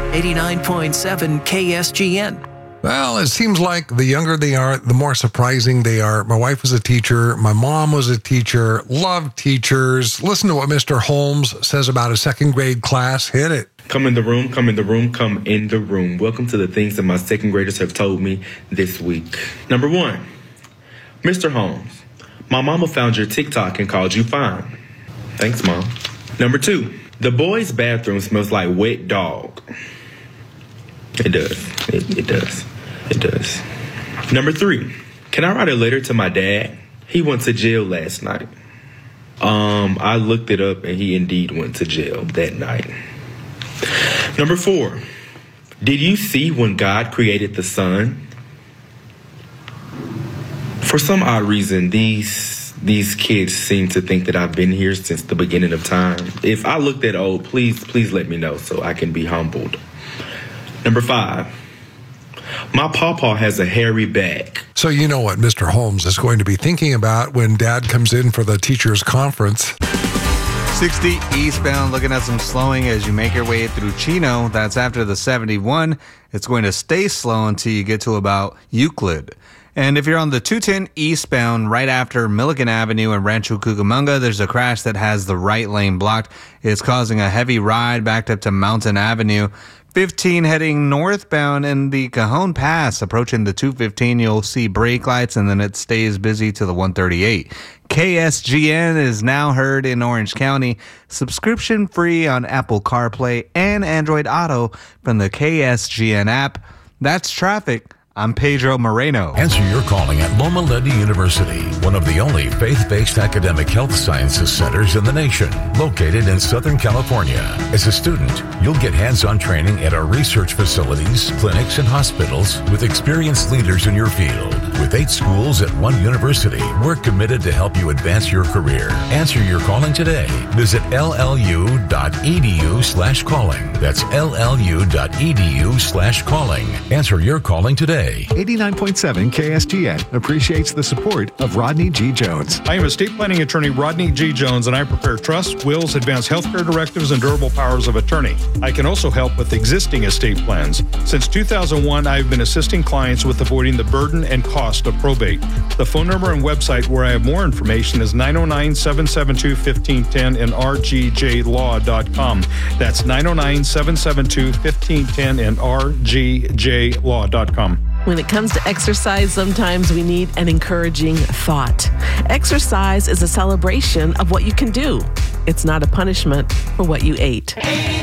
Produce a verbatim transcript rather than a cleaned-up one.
eighty-nine point seven K S G N. Well, it seems like the younger they are, the more surprising they are. My wife was a teacher. My mom was a teacher. Loved teachers. Listen to what Mister Holmes says about a second grade class. Hit it. Come in the room, come in the room, come in the room. Welcome to the things that my second graders have told me this week. Number one, Mister Holmes, my mama found your TikTok and called you fine. Thanks, Mom. Number two, the boys' bathroom smells like wet dog. It does. It, it does. It does. Number three, can I write a letter to my dad? He went to jail last night. Um, I looked it up and he indeed went to jail that night. Number four, did you see when God created the sun? For some odd reason, these these kids seem to think that I've been here since the beginning of time. If I look that old, please, please let me know so I can be humbled. Number five, my pawpaw has a hairy back. So you know what Mister Holmes is going to be thinking about when Dad comes in for the teachers' conference. sixty eastbound, looking at some slowing as you make your way through Chino. That's after the seventy-one. It's going to stay slow until you get to about Euclid. And if you're on the two ten eastbound, right after Milliken Avenue and Rancho Cucamonga, there's a crash that has the right lane blocked. It's causing a heavy ride backed up to Mountain Avenue. fifteen heading northbound in the Cajon Pass, approaching the two fifteen, you'll see brake lights, and then it stays busy to the one thirty-eight. K S G N is now heard in Orange County, subscription free on Apple CarPlay and Android Auto from the K S G N app. That's traffic. I'm Pedro Moreno. Answer your calling at Loma Linda University, one of the only faith-based academic health sciences centers in the nation, located in Southern California. As a student, you'll get hands-on training at our research facilities, clinics, and hospitals with experienced leaders in your field. With eight schools at one university, we're committed to help you advance your career. Answer your calling today. Visit llu.edu slash calling. That's llu.edu slash calling. Answer your calling today. eighty-nine point seven K S G N appreciates the support of Rodney G. Jones. I am estate planning attorney Rodney G. Jones, and I prepare trusts, wills, advance healthcare directives, and durable powers of attorney. I can also help with existing estate plans. Since two thousand one, I've been assisting clients with avoiding the burden and cost of probate. The phone number and website where I have more information is nine oh nine, seven seven two, one five one zero and r g j law dot com. That's nine oh nine, seven seven two, one five one zero and r g j law dot com. When it comes to exercise, sometimes we need an encouraging thought. Exercise is a celebration of what you can do. It's not a punishment for what you ate.